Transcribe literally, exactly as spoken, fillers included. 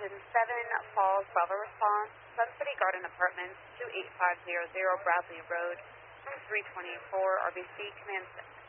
Engine seven, Falls, Bravo response, Sun City Garden Apartments, two eight five zero zero Bradley Road, room three twenty-four, R B C, command six.